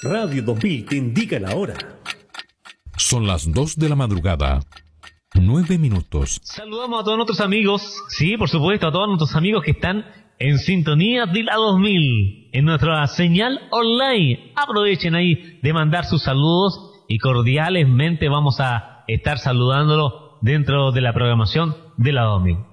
Radio 2000 te indica la hora. Son las 2 de la madrugada. 9 minutos. Saludamos a todos nuestros amigos, sí, por supuesto, a todos nuestros amigos que están en sintonía de la 2000, en nuestra señal online. Aprovechen ahí de mandar sus saludos y cordialmente vamos a estar saludándolo dentro de la programación de la 2000.